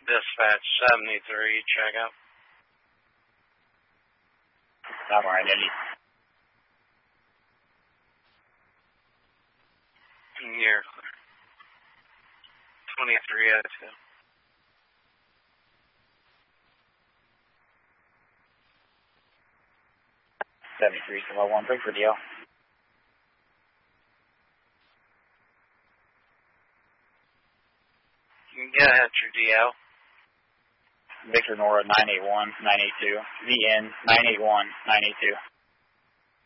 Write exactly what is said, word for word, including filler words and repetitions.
Dispatch seventy-three, check out. I'm all right, Eddie. You're clear. twenty-three oh two. seventy-three, Kilo one, break for D L. You can get ahead your D L. Victor Nora nine eight one, nine eight two. V N nine eight one, nine eight two.